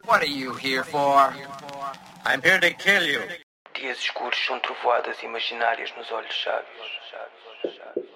What are you here for? I'm here to kill you. Dias escuros são trovoadas imaginárias nos olhos sábios.